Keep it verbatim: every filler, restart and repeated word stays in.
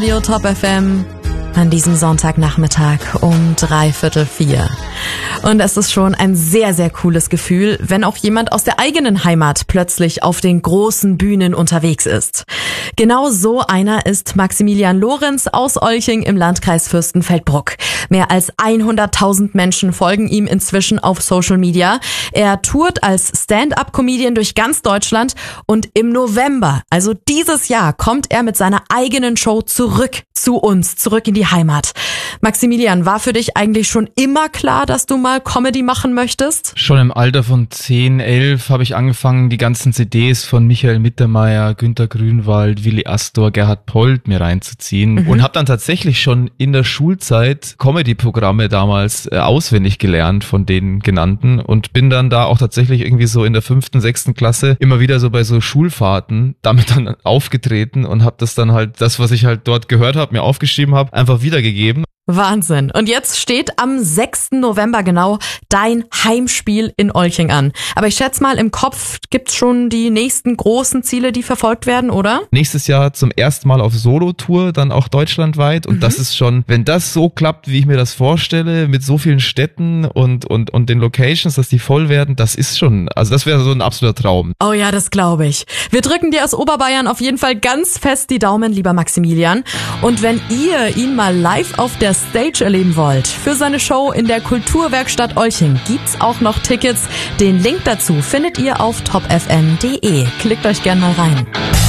Radio Top F M an diesem Sonntagnachmittag um dreiviertel vier. Und es ist schon ein sehr, sehr cooles Gefühl, wenn auch jemand aus der eigenen Heimat plötzlich auf den großen Bühnen unterwegs ist. Genau so einer ist Maximilian Lorenz aus Olching im Landkreis Fürstenfeldbruck. Mehr als hunderttausend Menschen folgen ihm inzwischen auf Social Media. Er tourt als Stand-up-Comedian durch ganz Deutschland und im November, also dieses Jahr, kommt er mit seiner eigenen Show zurück zu uns, zurück in die Heimat. Maximilian, war für dich eigentlich schon immer klar, dass du mal Comedy machen möchtest? Schon im Alter von zehn, elf habe ich angefangen, die ganzen C Ds von Michael Mittermeier, Günter Grünwald, Willi Astor, Gerhard Polt mir reinzuziehen mhm. und habe dann tatsächlich schon in der Schulzeit Comedy-Programme damals äh, auswendig gelernt von den genannten und bin dann da auch tatsächlich irgendwie so in der fünften, sechsten Klasse immer wieder so bei so Schulfahrten damit dann aufgetreten und habe das dann halt, das, was ich halt dort gehört habe, mir aufgeschrieben habe, einfach wiedergegeben. Wahnsinn. Und jetzt steht am sechsten November genau dein Heimspiel in Olching an. Aber ich schätze mal, im Kopf gibt's schon die nächsten großen Ziele, die verfolgt werden, oder? Nächstes Jahr zum ersten Mal auf Solo-Tour, dann auch deutschlandweit. Und mhm. das ist schon, wenn das so klappt, wie ich mir das vorstelle, mit so vielen Städten und, und, und den Locations, dass die voll werden, das ist schon, also das wäre so ein absoluter Traum. Oh ja, das glaube ich. Wir drücken dir aus Oberbayern auf jeden Fall ganz fest die Daumen, lieber Maximilian. Und wenn ihr ihn mal live auf der Stage erleben wollt, für seine Show in der Kulturwerkstatt Olching gibt's auch noch Tickets. Den Link dazu findet ihr auf top f m punkt d e. Klickt euch gern mal rein.